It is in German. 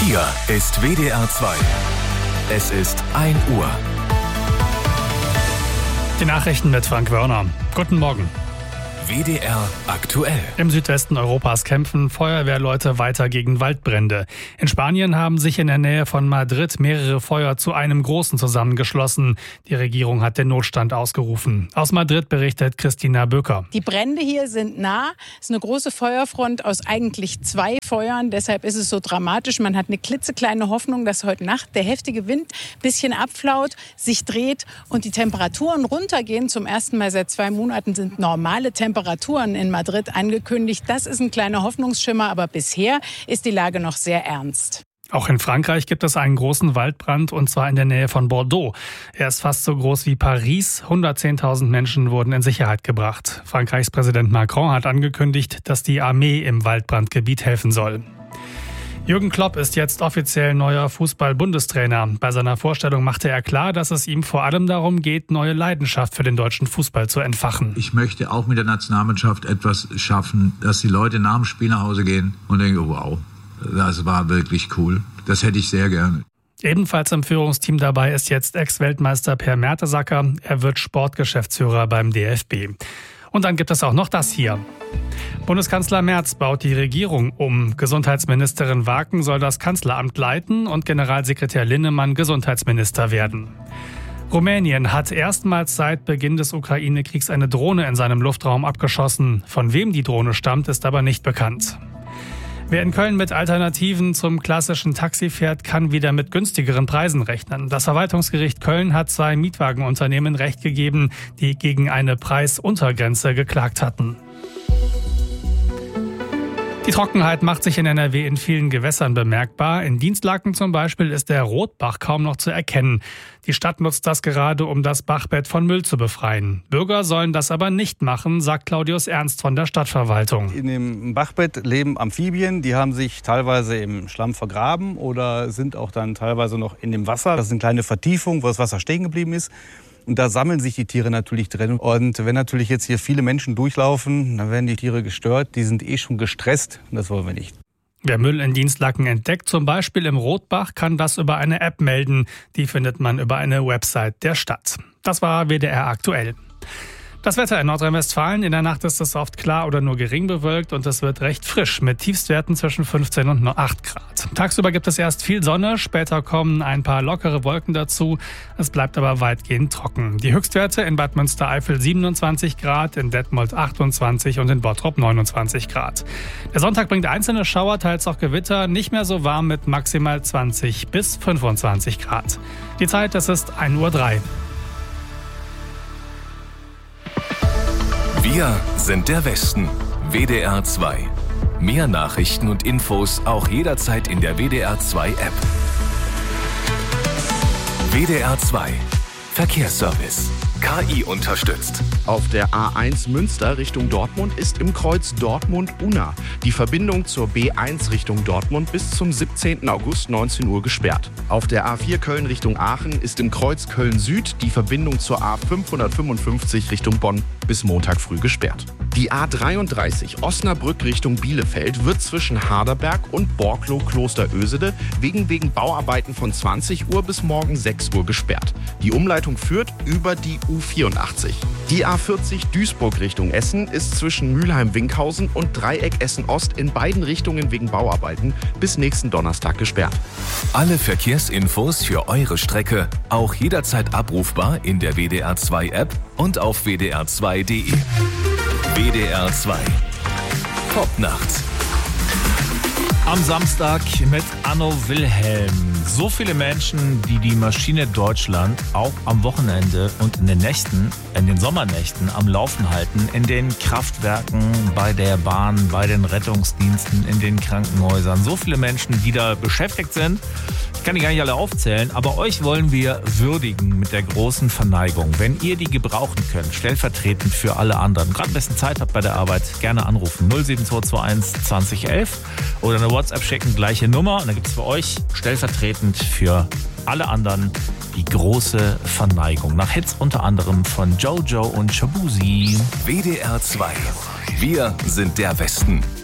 Hier ist WDR 2. Es ist 1 Uhr. Die Nachrichten mit Frank Wörner. Guten Morgen. WDR aktuell. Im Südwesten Europas kämpfen Feuerwehrleute weiter gegen Waldbrände. In Spanien haben sich in der Nähe von Madrid mehrere Feuer zu einem großen zusammengeschlossen. Die Regierung hat den Notstand ausgerufen. Aus Madrid berichtet Christina Böker. Die Brände hier sind nah. Es ist eine große Feuerfront aus eigentlich 2 Feuern. Deshalb ist es so dramatisch. Man hat eine klitzekleine Hoffnung, dass heute Nacht der heftige Wind ein bisschen abflaut, sich dreht und die Temperaturen runtergehen. Zum ersten Mal seit 2 Monaten sind normale Temperaturen in Madrid angekündigt. Das ist ein kleiner Hoffnungsschimmer, aber bisher ist die Lage noch sehr ernst. Auch in Frankreich gibt es einen großen Waldbrand, und zwar in der Nähe von Bordeaux. Er ist fast so groß wie Paris. 110.000 Menschen wurden in Sicherheit gebracht. Frankreichs Präsident Macron hat angekündigt, dass die Armee im Waldbrandgebiet helfen soll. Jürgen Klopp ist jetzt offiziell neuer Fußball-Bundestrainer. Bei seiner Vorstellung machte er klar, dass es ihm vor allem darum geht, neue Leidenschaft für den deutschen Fußball zu entfachen. Ich möchte auch mit der Nationalmannschaft etwas schaffen, dass die Leute nach dem Spiel nach Hause gehen und denken, oh, wow, das war wirklich cool. Das hätte ich sehr gerne. Ebenfalls im Führungsteam dabei ist jetzt Ex-Weltmeister Per Mertesacker. Er wird Sportgeschäftsführer beim DFB. Und dann gibt es auch noch das hier. Bundeskanzler Merz baut die Regierung um. Gesundheitsministerin Waken soll das Kanzleramt leiten und Generalsekretär Linnemann Gesundheitsminister werden. Rumänien hat erstmals seit Beginn des Ukraine-Kriegs eine Drohne in seinem Luftraum abgeschossen. Von wem die Drohne stammt, ist aber nicht bekannt. Wer in Köln mit Alternativen zum klassischen Taxi fährt, kann wieder mit günstigeren Preisen rechnen. Das Verwaltungsgericht Köln hat 2 Mietwagenunternehmen Recht gegeben, die gegen eine Preisuntergrenze geklagt hatten. Die Trockenheit macht sich in NRW in vielen Gewässern bemerkbar. In Dienstlaken zum Beispiel ist der Rotbach kaum noch zu erkennen. Die Stadt nutzt das gerade, um das Bachbett von Müll zu befreien. Bürger sollen das aber nicht machen, sagt Claudius Ernst von der Stadtverwaltung. In dem Bachbett leben Amphibien, die haben sich teilweise im Schlamm vergraben oder sind auch dann teilweise noch in dem Wasser. Das sind kleine Vertiefungen, wo das Wasser stehen geblieben ist. Und da sammeln sich die Tiere natürlich drin. Und wenn natürlich jetzt hier viele Menschen durchlaufen, dann werden die Tiere gestört. Die sind schon gestresst und das wollen wir nicht. Wer Müll in Dienstlaken entdeckt, zum Beispiel im Rotbach, kann das über eine App melden. Die findet man über eine Website der Stadt. Das war WDR aktuell. Das Wetter in Nordrhein-Westfalen. In der Nacht ist es oft klar oder nur gering bewölkt und es wird recht frisch mit Tiefstwerten zwischen 15 und 8 Grad. Tagsüber gibt es erst viel Sonne, später kommen ein paar lockere Wolken dazu. Es bleibt aber weitgehend trocken. Die Höchstwerte in Bad Münstereifel 27 Grad, in Detmold 28 und in Bottrop 29 Grad. Der Sonntag bringt einzelne Schauer, teils auch Gewitter, nicht mehr so warm mit maximal 20 bis 25 Grad. Die Zeit, es ist 1:03 Uhr. Wir sind der Westen. WDR 2. Mehr Nachrichten und Infos auch jederzeit in der WDR 2 App. WDR 2. Verkehrsservice. KI unterstützt. Auf der A1 Münster Richtung Dortmund ist im Kreuz Dortmund-Unna die Verbindung zur B1 Richtung Dortmund bis zum 17. August 19 Uhr gesperrt. Auf der A4 Köln Richtung Aachen ist im Kreuz Köln-Süd die Verbindung zur A555 Richtung Bonn bis Montag früh gesperrt. Die A33 Osnabrück Richtung Bielefeld wird zwischen Harderberg und Borklow-Kloster-Ösede wegen Bauarbeiten von 20 Uhr bis morgen 6 Uhr gesperrt. Die Umleitung führt über die U84. Die A40 Duisburg Richtung Essen ist zwischen Mülheim-Winkhausen und Dreieck Essen-Ost in beiden Richtungen wegen Bauarbeiten bis nächsten Donnerstag gesperrt. Alle Verkehrsinfos für eure Strecke auch jederzeit abrufbar in der WDR 2 App und auf wdr2.de. WDR 2. Top-Nacht. Am Samstag mit Anno Wilhelm. So viele Menschen, die die Maschine Deutschland auch am Wochenende und in den Sommernächten am Laufen halten. In den Kraftwerken, bei der Bahn, bei den Rettungsdiensten, in den Krankenhäusern. So viele Menschen, die da beschäftigt sind. Ich kann die gar nicht alle aufzählen, aber euch wollen wir würdigen mit der großen Verneigung. Wenn ihr die gebrauchen könnt, stellvertretend für alle anderen, gerade ein bisschen Zeit habt bei der Arbeit, gerne anrufen. 07221 2011 oder eine WhatsApp schicken, gleiche Nummer. Und da gibt es für euch stellvertretend für alle anderen die große Verneigung. Nach Hits unter anderem von Jojo und Shabuzi. WDR 2. Wir sind der Westen.